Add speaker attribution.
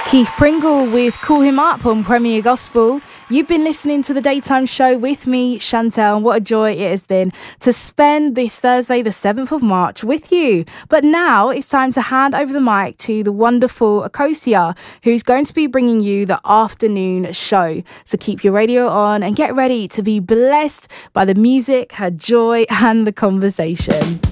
Speaker 1: Keith Pringle with Call Him Up on Premier Gospel. You've been listening to the Daytime Show with me, Chantel, and what a joy it has been to spend this Thursday, the 7th of March, with you. But now it's time to hand over the mic to the wonderful Akosia, who's going to be bringing you the afternoon show. So keep your radio on and get ready to be blessed by the music, her joy, and the conversation.